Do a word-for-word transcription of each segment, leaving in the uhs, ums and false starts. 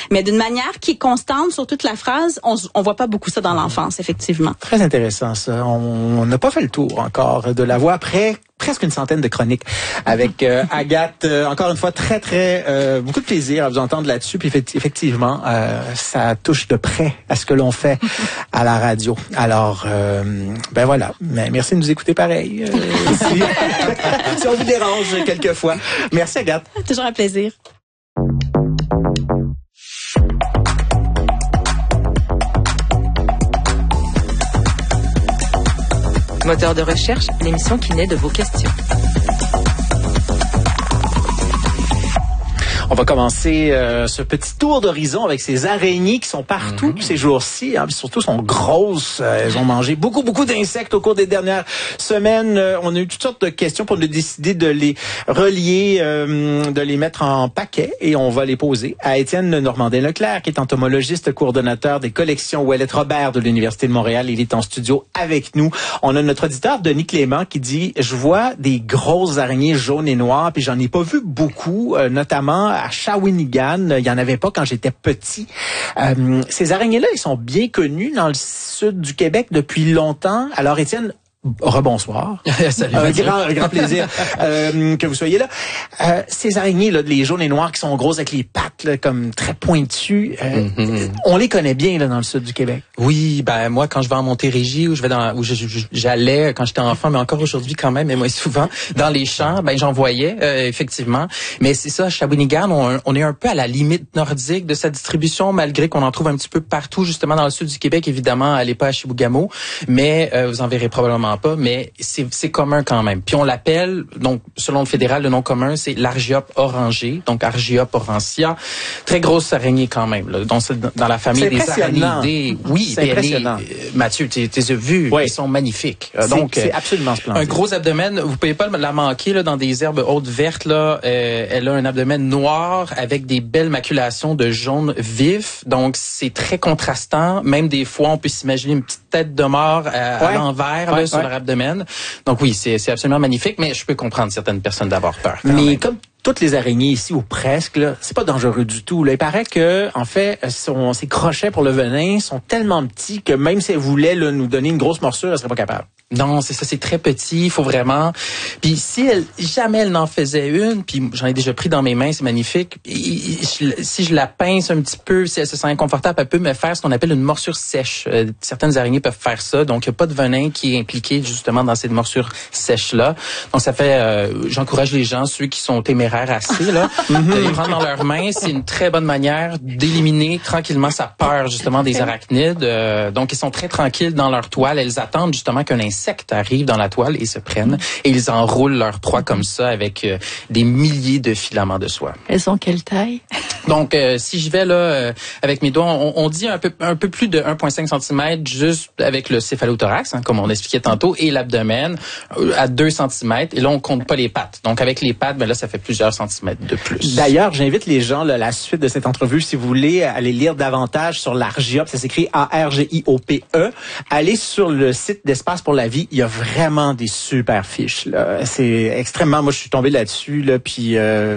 Mais d'une manière qui est constante sur toute la phrase, on, on voit pas beaucoup ça dans l'enfance, effectivement. Très intéressant, ça. On n'a pas fait le tour encore de la voix après presque une centaine de chroniques avec euh, Agathe. Euh, encore une fois, très, très, euh, beaucoup de plaisir à vous entendre là-dessus. Puis effectivement, euh, ça touche de près à ce que l'on fait à la radio. Alors, euh, ben voilà. Mais merci de nous écouter pareil. Euh, si, si on vous dérange quelquefois. Merci Agathe. Toujours un plaisir. Moteur de recherche, l'émission qui naît de vos questions. On va commencer euh, ce petit tour d'horizon avec ces araignées qui sont partout mm-hmm. ces jours-ci. Hein, puis surtout, sont grosses. Euh, elles ont mangé beaucoup, beaucoup d'insectes au cours des dernières semaines. Euh, on a eu toutes sortes de questions pour nous décider de les relier, euh, de les mettre en paquet. Et on va les poser à Étienne Normandin-Leclerc, qui est entomologiste, coordonnateur des collections Ouellette Robert de l'Université de Montréal. Il est en studio avec nous. On a notre auditeur, Denis Clément, qui dit « Je vois des grosses araignées jaunes et noires, puis j'en ai pas vu beaucoup, euh, notamment à Shawinigan. Il y en avait pas quand j'étais petit. Euh, ces araignées-là, ils sont bien connus dans le sud du Québec depuis longtemps. Alors, Étienne, rebonsoir. Salut. Un grand, un grand plaisir euh, que vous soyez là. Euh, ces araignées, là, les jaunes et noirs qui sont grosses avec les pattes là, comme très pointues, euh, mm-hmm. on les connaît bien là dans le sud du Québec. Oui, ben moi quand je vais en Montérégie où je vais dans où je, je, j'allais quand j'étais enfant, mais encore aujourd'hui quand même, mais moi souvent dans les champs, ben j'en voyais euh, effectivement. Mais c'est ça, Shawinigan, on, on est un peu à la limite nordique de sa distribution, malgré qu'on en trouve un petit peu partout, justement dans le sud du Québec. Évidemment, allez pas à Chibougamau, mais euh, vous en verrez probablement pas, mais c'est, c'est commun quand même. Puis on l'appelle, donc selon le fédéral, le nom commun, c'est l'Argiope orangé, donc Argiope orantia. Très grosse araignée quand même, là. Donc c'est dans la famille c'est des araignées. Oui, c'est impressionnant. Les, euh, Mathieu, tu les as vus, oui. Ils sont magnifiques. C'est, donc c'est absolument splendide. Un gros abdomen, vous pouvez pas la manquer là dans des herbes hautes vertes là. Euh, elle a un abdomen noir avec des belles maculations de jaune vif, donc c'est très contrastant. Même des fois, on peut s'imaginer une petite tête de mort à, ouais. à l'envers ouais, là, sur ouais. leur abdomen. Donc oui, c'est, c'est absolument magnifique, mais je peux comprendre certaines personnes d'avoir peur. Mais même. Comme toutes les araignées ici, ou presque, là, c'est pas dangereux du tout. Là. Il paraît que, en fait, son, ses crochets pour le venin sont tellement petits que même si elle voulait là, nous donner une grosse morsure, elle serait pas capable. Non, c'est ça, c'est très petit, il faut vraiment. Puis si elle, jamais elle n'en faisait une, puis j'en ai déjà pris dans mes mains, c'est magnifique. Si je la pince un petit peu, si elle se sent inconfortable, elle peut me faire ce qu'on appelle une morsure sèche. Euh, certaines araignées peuvent faire ça, donc il n'y a pas de venin qui est impliqué justement dans cette morsure sèche-là. Donc ça fait, euh, j'encourage les gens, ceux qui sont téméraires assez, là, de les prendre dans leurs mains. C'est une très bonne manière d'éliminer tranquillement sa peur justement des arachnides. Euh, donc ils sont très tranquilles dans leur toile, elles attendent justement qu'un insecte insectes arrivent dans la toile et se prennent et ils enroulent leur proie comme ça avec euh, des milliers de filaments de soie. Elles sont quelle taille? Donc, euh, si je vais là euh, avec mes doigts, on, on dit un peu un peu plus de un virgule cinq centimètres juste avec le céphalothorax, hein, comme on expliquait tantôt, et l'abdomen euh, à deux centimètres. Et là, on compte pas les pattes. Donc, avec les pattes, ben là, ça fait plusieurs centimètres de plus. D'ailleurs, j'invite les gens, là, la suite de cette entrevue, si vous voulez, à aller lire davantage sur l'Argiope. Ça s'écrit A R G I O P E. Allez sur le site d'Espace pour la vie. Il y a vraiment des super fiches. Là. C'est extrêmement... Moi, je suis tombé là-dessus, là, puis euh,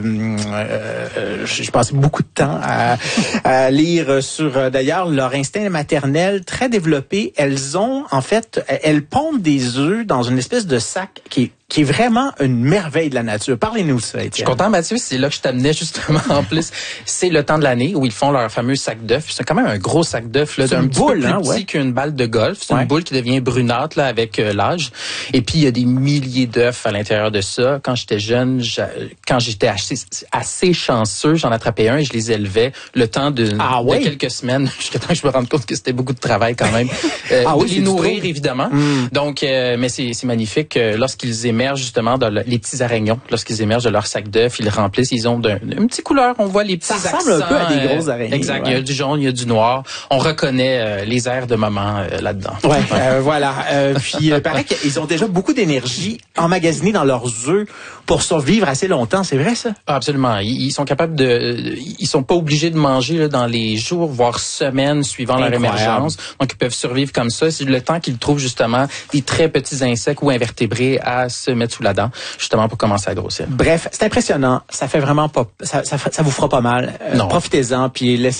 euh, je passé beaucoup de temps à, à lire sur, d'ailleurs, leur instinct maternel très développé. Elles ont, en fait, elles pondent des œufs dans une espèce de sac qui est qui est vraiment une merveille de la nature. Parlez-nous de ça, Étienne. Je suis content, Mathieu. C'est là que je t'amenais, justement, en plus. C'est le temps de l'année où ils font leur fameux sac d'œufs. C'est quand même un gros sac d'œufs, là, d'un petit boule, peu plus hein, petit ouais. qu'une balle de golf. C'est ouais. une boule qui devient brunâtre, là, avec euh, l'âge. Et puis, il y a des milliers d'œufs à l'intérieur de ça. Quand j'étais jeune, j'a... quand j'étais assez, assez chanceux, j'en attrapais un et je les élevais le temps de, ah, ouais. de quelques semaines, jusqu'à temps que je me rende compte que c'était beaucoup de travail quand même. Euh, ah, oui, de les nourrir, évidemment. Mm. Donc, euh, mais c'est, c'est magnifique. Euh, lorsqu'ils émergent, justement, dans le, les petits aragnons, lorsqu'ils émergent de leur sac d'œufs, ils remplissent, ils ont d'un, une petite couleur, on voit les petits accents. Ça ressemble un peu à des grosses araignées. Exact, ouais. Il y a du jaune, il y a du noir. On reconnaît euh, les airs de maman euh, là-dedans. Ouais, euh, voilà. Euh, puis, euh, paraît qu'ils ont déjà beaucoup d'énergie emmagasinée dans leurs œufs pour survivre assez longtemps, c'est vrai ça? Ah, absolument. Ils, ils sont capables de... Ils sont pas obligés de manger là, dans les jours, voire semaines suivant Incroyable. leur émergence. Donc, ils peuvent survivre comme ça. C'est le temps qu'ils trouvent justement des très petits insectes ou invertébrés à se mettre sous la dent, justement pour commencer à grossir. Bref, c'est impressionnant. Ça fait vraiment pas... Ça, ça, ça vous fera pas mal. Euh, profitez-en, puis laissez